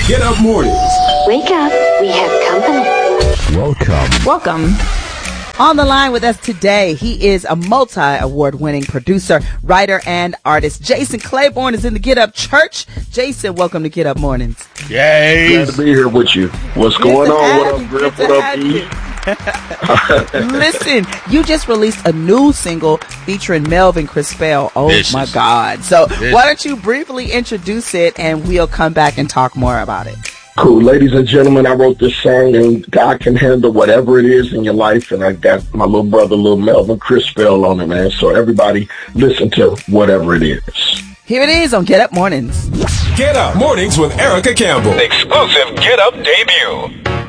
Get Up Mornings. Wake up, we have company. Welcome. On the line with us today, he is a multi-award-winning producer, writer, and artist. Jason Claiborne is in the Get Up Church. Jason, welcome to Get Up Mornings. Yay! Glad to be here with you. What's going on? What up, Griff? What up, E? Listen, you just released a new single featuring Melvin Crispell. Oh, Vicious. my God. So Vicious. why don't you briefly introduce it, and we'll come back and talk more about it. Cool. Ladies and gentlemen, I wrote this song, and God can handle whatever it is in your life, and I got my little brother, little Melvin Crispell, on it, man. So everybody listen to whatever it is. Here it is on Get Up Mornings. Get Up Mornings with Erica Campbell. Exclusive Get Up debut.